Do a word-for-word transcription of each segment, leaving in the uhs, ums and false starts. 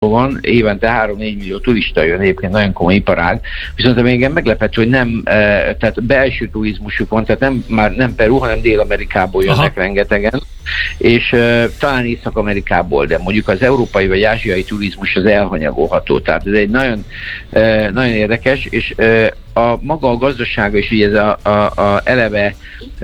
van, évente három-négy millió turista jön, egyébként nagyon komoly iparág, viszont ami engem meglepett, hogy nem, tehát belső turizmusuk van, tehát nem, már nem Peru, hanem Dél-Amerikából jönnek Aha. rengetegen, és uh, talán Észak-Amerikából, de mondjuk az európai vagy ázsiai turizmus az elhanyagolható, tehát ez egy nagyon, uh, nagyon érdekes, és uh, a maga a gazdasága is ugye ez a, a, a eleve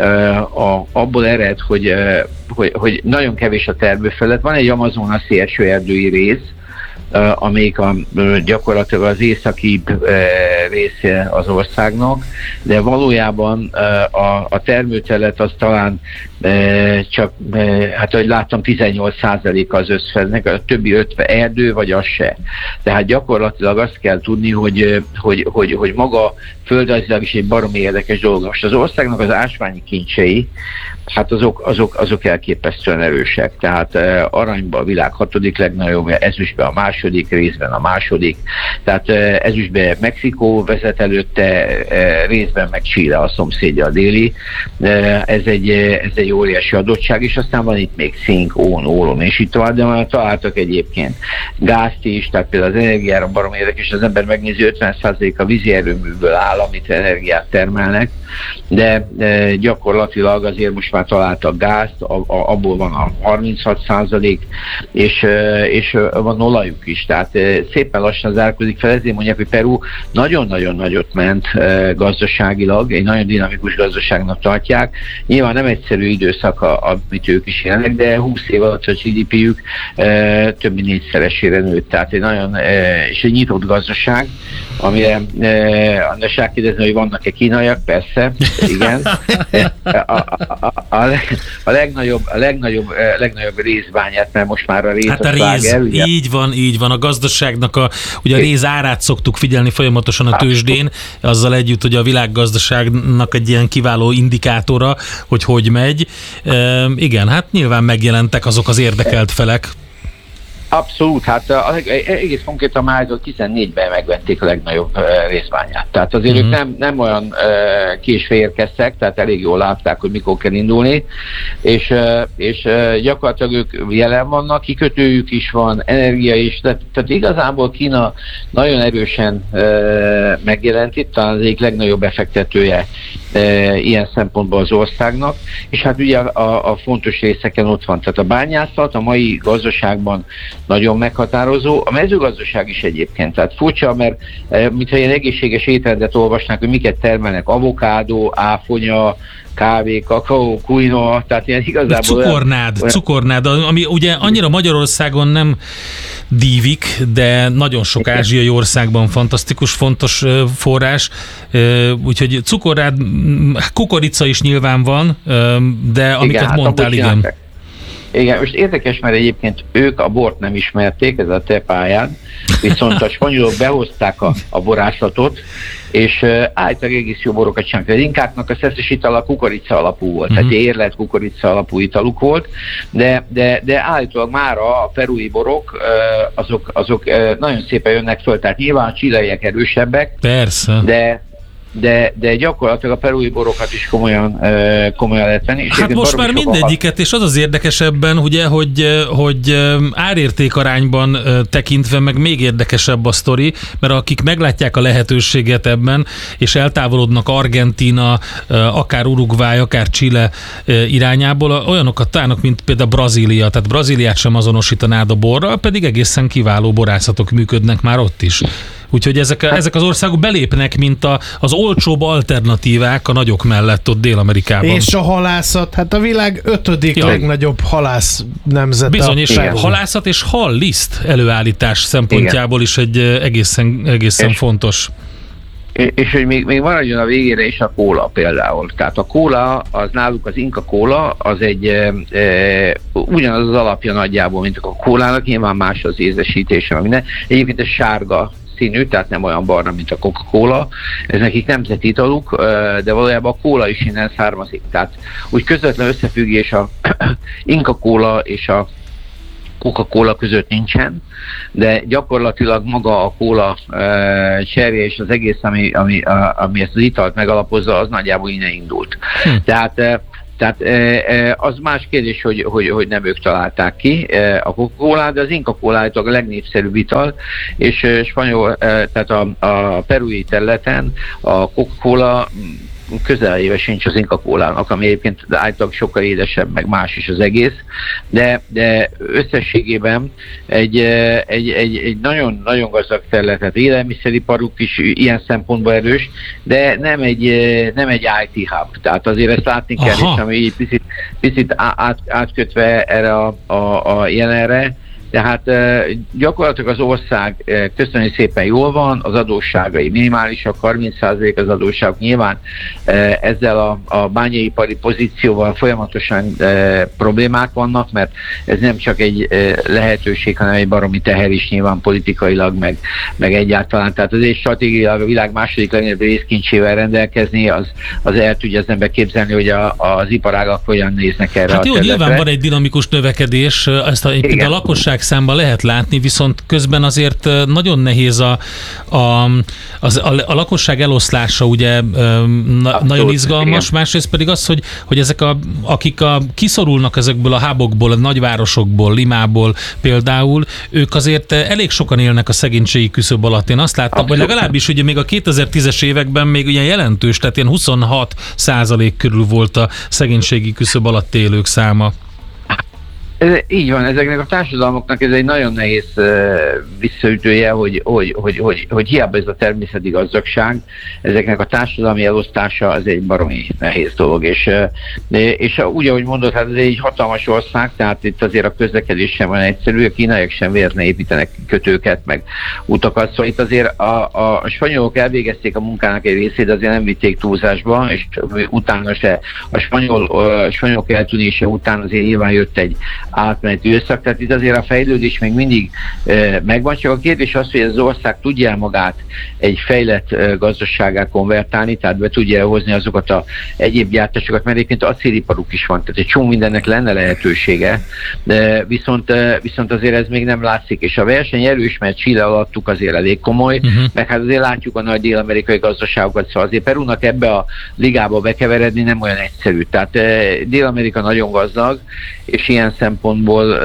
uh, a, abból ered, hogy, uh, hogy, hogy nagyon kevés a termőfelület. Van egy amazonasi esőerdői rész, Uh, amelyik a, uh, gyakorlatilag az északibb uh, része az országnak, de valójában uh, a, a termőterület az talán uh, csak, uh, hát ahogy láttam, tizennyolc százalék az összfednek, a többi ötven erdő, vagy az se. Tehát gyakorlatilag azt kell tudni, hogy, hogy, hogy, hogy maga földrajzilag is egy baromi érdekes dolog. Most az országnak az ásványi kincsei, hát azok, azok, azok elképesztően erősek. Tehát uh, aranyban a világ hatodik legnagyobb, ezüstben a második, részben a második. Tehát uh, ezüstben Mexikó vezet előtte, uh, részben meg Chile a szomszédja, a déli. Uh, ez, egy, ez egy óriási adottság, és aztán van itt még szink, ón, ólom, és itt van, de már találtak egyébként gázt is, tehát például az energiára barom érdekes, az ember megnézi, ötven százalék a vízi erőműből áll, amit energiát termelnek, de uh, gyakorlatilag azért most már találtak gázt, a, a, abból van a harminchat százalék, és, és van olajuk is, tehát szépen lassan zárkózik fel, ezért mondják, hogy Peru nagyon-nagyon nagyot ment gazdaságilag, egy nagyon dinamikus gazdaságnak tartják. Nyilván nem egyszerű időszak, amit ők is jelenleg, de húsz év alatt a gé dé pé-jük több mint négyszeresére nőtt, tehát egy nagyon, és egy nyitott gazdaság, amire András rákérdezni, hogy vannak-e kínaiak, persze, igen. A, a, a, a legnagyobb, a legnagyobb, a legnagyobb részbányát, mert most már a rész hát a réz, el, ugye? így van, így van. A gazdaságnak a, ugye a réz árát szoktuk figyelni folyamatosan a tőzsdén, azzal együtt, hogy a világgazdaságnak egy ilyen kiváló indikátora, hogy hogy megy. E, igen, hát nyilván megjelentek azok az érdekelt felek. Abszolút, hát egész konkrétan már tizennégyben megvették a legnagyobb részbányát. Tehát azért uh-huh. ők nem, nem olyan késve érkeztek, tehát elég jól látták, hogy mikor kell indulni, és, és gyakorlatilag ők jelen vannak, kikötőjük is van, energia is, tehát, tehát igazából Kína nagyon erősen megjelent itt, talán az egyik legnagyobb befektetője ilyen szempontból az országnak, és hát ugye a, a fontos részeken ott van, tehát a bányászat a mai gazdaságban nagyon meghatározó. A mezőgazdaság is egyébként, tehát furcsa, mert e, mintha ilyen egészséges étrendet olvasnák, hogy miket termelnek, avokádó, áfonya, kávé, kakaó, kuinoa, tehát ilyen igazából... Cukornád, olyan... cukornád, ami ugye annyira Magyarországon nem dívik, de nagyon sok ázsiai országban fantasztikus, fontos forrás, úgyhogy cukornád, kukorica is nyilván van, de amiket igen, mondtál, igen. Csináltak. Igen, most érdekes, mert egyébként ők a bort nem ismerték, ez a te pályád, viszont a spanyolok behozták a, a borászatot, és uh, állítólag egész jó borokat csináltak. Az inkáknak a szeszes itala kukorica alapú volt, uh-huh. tehát érlet kukorica alapú italuk volt, de, de, de állítólag mára a perui borok uh, azok, azok uh, nagyon szépen jönnek föl, tehát nyilván a csileiek erősebbek, persze. de De, de gyakorlatilag a perui borokat is komolyan, komolyan lehet venni. Hát most már mindegyiket, és az az érdekesebben, ugye, hogy, hogy árértékarányban tekintve meg még érdekesebb a sztori, mert akik meglátják a lehetőséget ebben, és eltávolodnak Argentína, akár Uruguay, akár Chile irányából, olyanokat találnak, mint például Brazília, tehát Brazíliát sem azonosítanád a borral, pedig egészen kiváló borászatok működnek már ott is. Úgyhogy ezek, hát, ezek az országok belépnek, mint a, az olcsóbb alternatívák a nagyok mellett ott Dél-Amerikában. És a halászat, hát a világ ötödik ja. legnagyobb halász nemzete. Bizony, és halászat és halliszt előállítás szempontjából igen. is egy egészen, egészen és, fontos. És, és hogy még, még maradjon a végére is a kóla például. Tehát a kóla, az náluk az Inka kóla, az egy e, e, ugyanaz az alapja nagyjából, mint a kólának, nyilván más az ízesítése, minden. Egyébként ez sárga színű, tehát nem olyan barna, mint a Coca-Cola. Ez nekik nemzeti italuk, de valójában a kóla is innen származik. Tehát úgy közvetlen összefüggés a Inka kóla és a Coca-Cola között nincsen, de gyakorlatilag maga a kóla e, cserje és az egész, ami, ami, a, ami ezt az italt megalapozza, az nagyjából innen indult. Hm. Tehát e, Tehát az más kérdés, hogy, hogy, hogy nem ők találták ki a Coca-Colát, de az Inca Kola a legnépszerűbb ital, és spanyol, tehát a, a perui területen a Coca-Cola közelébe sincs az Inca Kolának, ami egyébként általában sokkal édesebb, meg más is az egész, de, de összességében egy, egy, egy, egy nagyon, nagyon gazdag területet, élelmiszeriparuk is ilyen szempontból erős, de nem egy, nem egy i té hub, tehát azért ezt látni kell, és ami így picit, picit át, átkötve erre a, a, a jelenre. Tehát gyakorlatilag az ország köszönjük szépen jól van, az adósságai minimálisak, harminc százalék az adósságok. Nyilván ezzel a, a bányaipari pozícióval folyamatosan problémák vannak, mert ez nem csak egy lehetőség, hanem egy baromi teher is nyilván politikailag, meg, meg egyáltalán. Tehát azért stratégiailag a világ második legnagyobb részkincsével rendelkezni, az, az el tudja az ember képzelni, hogy a, az iparágak hogyan néznek erre hát a jó, területre. Nyilván van egy dinamikus növekedés, ezt a, a lakosság számban lehet látni, viszont közben azért nagyon nehéz a, a, az, a, a lakosság eloszlása, ugye na, nagyon izgalmas, igen. Másrészt pedig az, hogy, hogy ezek a, akik a, kiszorulnak ezekből a hubokból, a nagyvárosokból, Limából például, ők azért elég sokan élnek a szegénységi küszöb alatt. Én azt láttam, abszolút. Hogy legalábbis ugye még a kétezer-tízes években még ilyen jelentős, tehát ilyen huszonhat százalék körül volt a szegénységi küszöb alatt élők száma. Ez, így van, ezeknek a társadalmaknak ez egy nagyon nehéz uh, visszaütője, hogy, hogy, hogy, hogy, hogy hiába ez a természeti gazdagság, ezeknek a társadalmi elosztása az egy baromi nehéz dolog, és, uh, és úgy, ahogy mondod, hát ez egy hatalmas ország, tehát itt azért a közlekedés sem van egyszerű, a kínaiak sem vérne építenek kötőket, meg utakat, szóval itt azért a, a, a spanyolok elvégezték a munkának egy részét, de azért nem vitték túlzásba, és utána se, a spanyol, a spanyolok eltűnése után azért nyilván jött egy átmeneti őszak, tehát itt azért a fejlődés még mindig e, megvan, csak a kérdés az, hogy ez az ország tudja magát egy fejlett e, gazdaságá konvertálni, tehát be tudja hozni azokat a egyéb gyártásokat, mert egyébként acéliparuk is van, tehát egy csomó mindennek lenne lehetősége, de viszont, e, viszont azért ez még nem látszik, és a verseny erős, mert Chile alattuk azért elég komoly, uh-huh. meg hát azért látjuk a nagy dél-amerikai gazdaságokat, szóval azért Perúnak ebbe a ligába bekeveredni nem olyan egyszerű, tehát e, Dél-Amerika nagyon gazdag, és ilyen szempontból,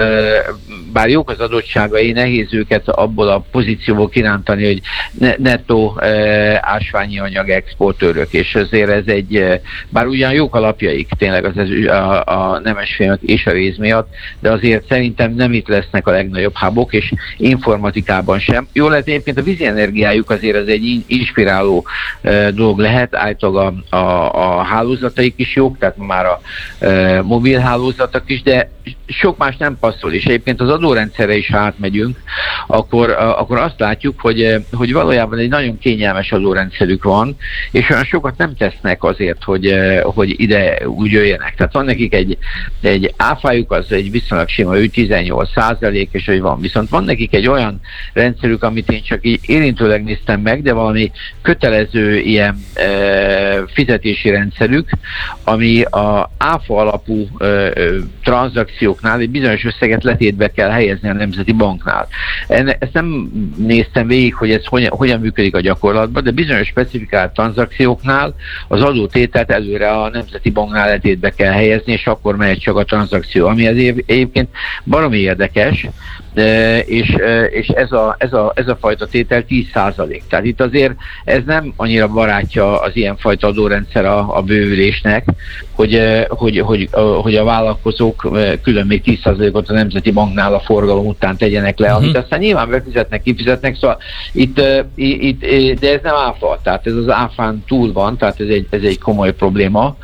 bár jók az adottságai, nehéz őket abból a pozícióból kirántani, hogy nettó ásványi anyag exportőrök, és azért ez egy, bár ugyan jók alapjaik tényleg az, a, a nemesfémek és a réz miatt, de azért szerintem nem itt lesznek a legnagyobb hubok, és informatikában sem. Jó lehet egyébként a vízi energiájuk azért ez egy inspiráló dolog lehet, általában a, a, a hálózataik is jók, tehát már a mobil hálózatok is, de sok más nem passzol, és egyébként az adórendszerre is, ha átmegyünk, akkor, akkor azt látjuk, hogy, hogy valójában egy nagyon kényelmes adórendszerük van, és olyan sokat nem tesznek azért, hogy, hogy ide úgy jöjjenek. Tehát van nekik egy, egy áfájuk, az egy viszonylag sima, ő tizennyolc százalék, és hogy van. Viszont van nekik egy olyan rendszerük, amit én csak így érintőleg néztem meg, de valami kötelező ilyen e, fizetési rendszerük, ami a áfa alapú e, tranzakcióknál egy bizonyos összeget letétbe kell helyezni a Nemzeti Banknál. Enne, ezt nem néztem végig, hogy ez hogyan, hogyan működik a gyakorlatban, de bizonyos specifikált tranzakcióknál az adótételt előre a Nemzeti Banknál letétbe kell helyezni, és akkor megy csak a tranzakció, ami azért egyébként baromi érdekes, és, és ez, a, ez, a, ez a fajta tétel tíz százalék. Tehát itt azért ez nem annyira barátja az ilyenfajta adórendszer a, a bővülésnek, hogy, hogy, hogy, hogy a vállalkozók külön még tíz százalékot a Nemzeti Banknál a forgalom után tegyenek le, uh-huh. amit aztán nyilván befizetnek, kifizetnek, szóval itt, itt, de ez nem áfa, tehát ez az áfán túl van, tehát ez egy, ez egy komoly probléma.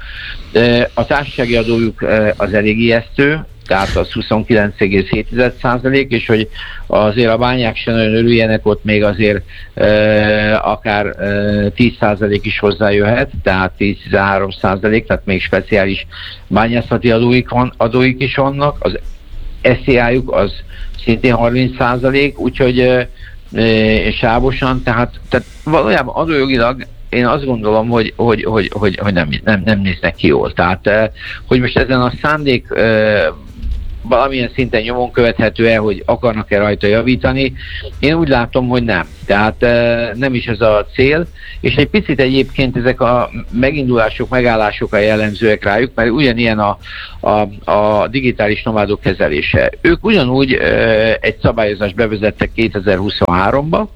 A társasági adójuk az elég ijesztő, tehát az huszonkilenc egész hét százalék, és hogy azért a bányák sem nagyon örüljenek, ott még azért e, akár e, tíz százalék is hozzájöhet, tehát tíz-tizenhárom százalék, tehát még speciális bányászati adóik, van, adóik is vannak, az es zé á-juk az szintén harminc százalék, úgyhogy e, e, sávosan, tehát, tehát valójában adójogilag én azt gondolom, hogy, hogy, hogy, hogy, hogy nem, nem, nem néznek ki jól. Tehát, hogy most ezen a szándék valamilyen szinten nyomon követhető-e, hogy akarnak-e rajta javítani, én úgy látom, hogy nem. Tehát nem is ez a cél, és egy picit egyébként ezek a megindulások, megállások a jellemzőek rájuk, mert ugyanilyen a, a, a digitális nomádok kezelése. Ők ugyanúgy egy szabályozást bevezettek kétezer-huszonháromba,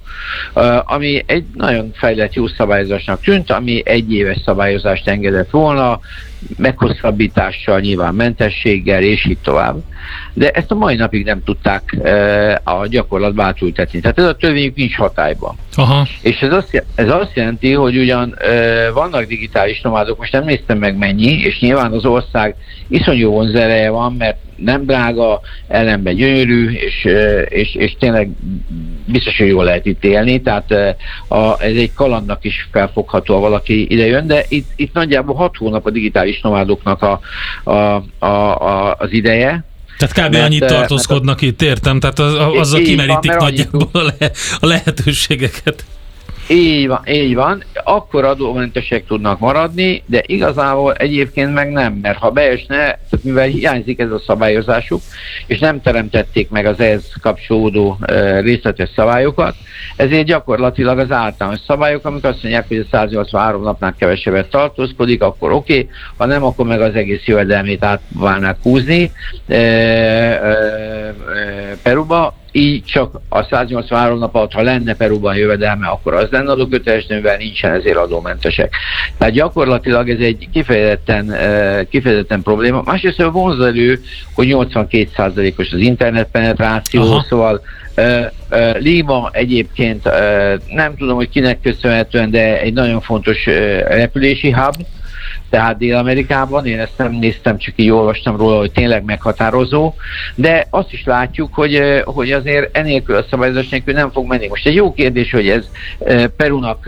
ami egy nagyon fejlett jó szabályozásnak tűnt, ami egy éves szabályozást engedett volna, meghosszabbítással, nyilván mentességgel, és így tovább. De ezt a mai napig nem tudták e, a gyakorlatba átültetni. Tehát ez a törvényük nincs hatályban. Aha. És ez azt, ez azt jelenti, hogy ugyan e, vannak digitális nomádok, most nem néztem meg mennyi, és nyilván az ország iszonyú vonzereje van, mert nem drága, ellenben gyönyörű, és, és, és tényleg biztos, hogy jól lehet itt élni, tehát a, ez egy kalandnak is felfogható, ha valaki ide jön, de itt, itt nagyjából hat hónap a digitális nomádoknak a, a, a, a, az ideje. Tehát kb. Mert, annyit tartózkodnak mert, itt, értem, tehát az, azzal kimerítik van, nagyjából a, le, a lehetőségeket. Így van, így van, akkor adómentesek tudnak maradni, de igazából egyébként meg nem, mert ha beesne, tehát mivel hiányzik ez a szabályozásuk, és nem teremtették meg az ehhez kapcsolódó uh, részletes szabályokat, ezért gyakorlatilag az általános szabályok, amik azt mondják, hogy a száznyolcvanhárom napnál kevesebbet tartózkodik, akkor oké, okay, ha nem, akkor meg az egész jövedelmét átválnák húzni uh, uh, uh, Peruba. Így csak a száznyolcvanhárom nap alatt, ha lenne Peruban jövedelme, akkor az lenne adóköteles, de mivel nincsen, ezért adómentesek. Tehát gyakorlatilag ez egy kifejezetten, kifejezetten probléma. Másrészt vonz elő, hogy nyolcvankét százalékos az internetpenetráció, aha. Szóval uh, uh, Lima egyébként uh, nem tudom, hogy kinek köszönhetően, de egy nagyon fontos uh, repülési hub, tehát Dél-Amerikában, én ezt nem néztem, csak így olvastam róla, hogy tényleg meghatározó, de azt is látjuk, hogy, hogy azért enélkül a szabályozás nélkül nem fog menni. Most egy jó kérdés, hogy ez Perunak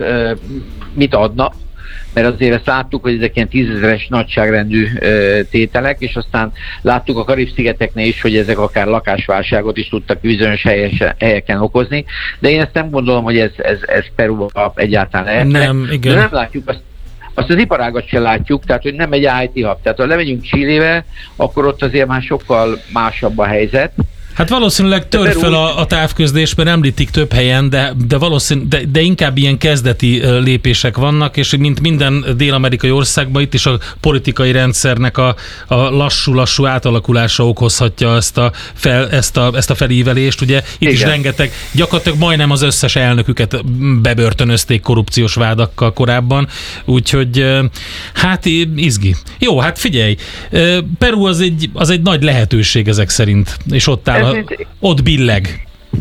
mit adna, mert azért ezt láttuk, hogy ezek ilyen tízezeres nagyságrendű tételek, és aztán láttuk a Karib-szigeteknél is, hogy ezek akár lakásválságot is tudtak bizonyos helyesen, helyeken okozni, de én ezt nem gondolom, hogy ez, ez, ez Peruban egyáltalán lehetne. Nem, igen. De nem látjuk azt. Azt az iparágat se látjuk, tehát hogy nem egy í té hub. Tehát ha lemegyünk Chilébe, akkor ott azért már sokkal másabb a helyzet. Hát valószínűleg tör fel a, a távközlés, mert említik több helyen, de, de, valószínű, de, de inkább ilyen kezdeti lépések vannak, és mint minden dél-amerikai országban itt is a politikai rendszernek a, a lassú-lassú átalakulása okozhatja ezt a, fel, ezt a, ezt a felívelést. Ugye itt igen. Is rengeteg, gyakorlatilag majdnem az összes elnöküket bebörtönözték korrupciós vádakkal korábban, úgyhogy hát izgi. Jó, hát figyelj, Peru az egy, az egy nagy lehetőség ezek szerint, és ott áll A, ott billeg.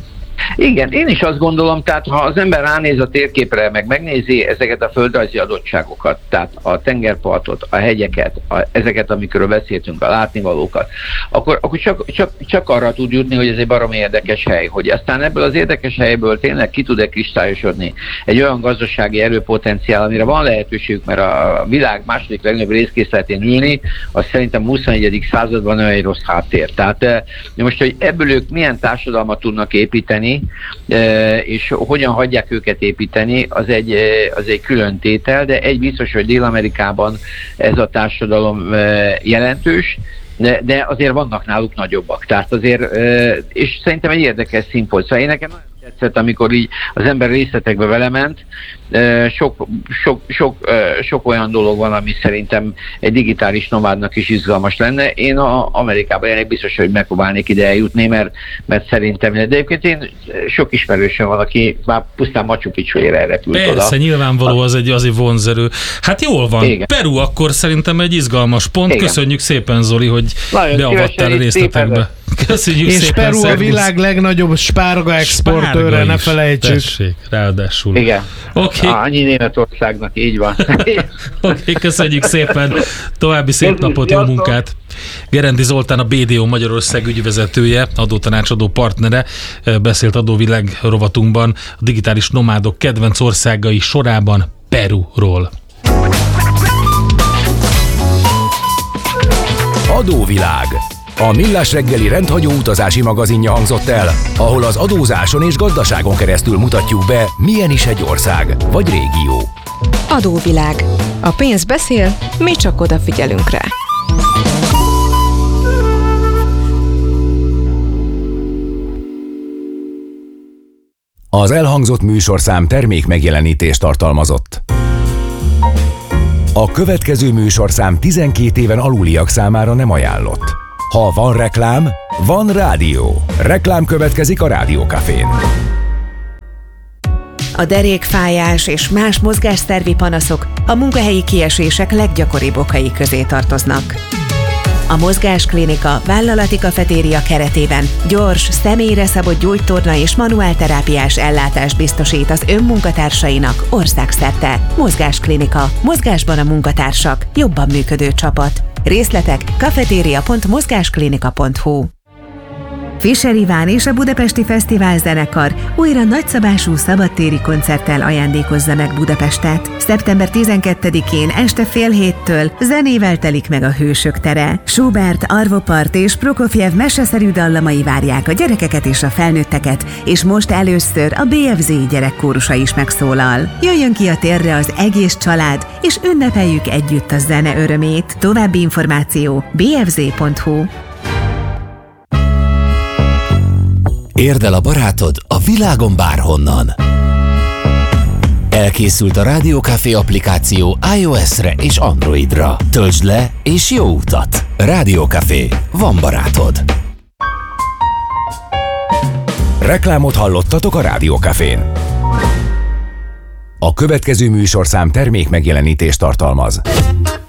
Igen, én is azt gondolom, tehát ha az ember ránéz a térképre, meg megnézi ezeket a földrajzi adottságokat, tehát a tengerpartot, a hegyeket, a, ezeket, amikről beszéltünk, a látnivalókat, akkor, akkor csak, csak, csak arra tud jutni, hogy ez egy baromi érdekes hely, hogy aztán ebből az érdekes helyből tényleg ki tud-e kristályosodni egy olyan gazdasági erőpotenciál, amire van lehetőségük, mert a világ második legnagyobb részkészletén ülni, az szerintem huszonegyedik században olyan egy rossz háttér. Tehát most, hogy ebből ők milyen társadalmat tudnak építeni, és hogyan hagyják őket építeni, az egy, az egy külön tétel, de egy biztos, hogy Dél-Amerikában ez a társadalom jelentős, de, de azért vannak náluk nagyobbak. Tehát azért, és szerintem egy érdekes színpont. Szóval én nekem nagyon tetszett, amikor így az ember részletekbe vele ment. Sok, sok, sok, sok olyan dolog van, ami szerintem egy digitális nomádnak is izgalmas lenne. Én a Amerikában élnék, biztos, hogy megpróbálnék ide eljutni, mert, mert szerintem, de egyébként én sok ismerősöm van, aki már pusztán Machu Picchuére elrepült oda. Persze, nyilvánvaló, az egy, az egy vonzerő. Hát jól van. Igen. Peru akkor szerintem egy izgalmas pont. Igen. Köszönjük szépen, Zoli, hogy nagyon beavattál a részletekbe. Köszönjük és szépen. Peru a világ legnagyobb spárga exportőre, ne felejtsük. Tessék, ráadásul. Igen. Okay. Annyi Németországnak, így van. Oké, okay, köszönjük szépen. További szép napot, jó munkát. Gerendi Zoltán, a bé dé o Magyarország ügyvezetője, adótanácsadó partnere, beszélt Adóvilág rovatunkban a digitális nomádok kedvenc országai sorában Peruról. Adóvilág. A Millás reggeli rendhagyó utazási magazinja hangzott el, ahol az adózáson és gazdaságon keresztül mutatjuk be, milyen is egy ország vagy régió. Adóvilág. A pénz beszél, mi csak odafigyelünk rá. Az elhangzott műsorszám termék megjelenítést tartalmazott. A következő műsorszám tizenkét éven aluliak számára nem ajánlott. Ha van reklám, van rádió. Reklám következik a Rádió Cafén. A derékfájás és más mozgásszervi panaszok a munkahelyi kiesések leggyakoribb okai közé tartoznak. A Mozgásklinika vállalati kafetéria keretében gyors, személyre szabott gyógytorna és manuálterápiás ellátást biztosít az önmunkatársainak országszerte. Mozgásklinika. Mozgásban a munkatársak. Jobban működő csapat. Részletek kafetéria pont mozgásklinika pont hu. Fischer Iván és a Budapesti Fesztivál Zenekar újra nagyszabású szabadtéri koncerttel ajándékozza meg Budapestet. szeptember tizenkettedikén este fél héttől zenével telik meg a Hősök tere. Schubert, Arvo Part és Prokofjev meseszerű dallamai várják a gyerekeket és a felnőtteket, és most először a bé ef zé gyerekkórusa is megszólal. Jöjjön ki a térre az egész család, és ünnepeljük együtt a zene örömét. További információ bé ef zé pont hu. Érd el a barátod a világon bárhonnan. Elkészült a Rádió Café applikáció iOS-re és Androidra. Töltsd le és jó utat! Rádió Café. Van barátod. Reklámot hallottatok a Rádió Cafén. A következő műsorszám termék megjelenítést tartalmaz.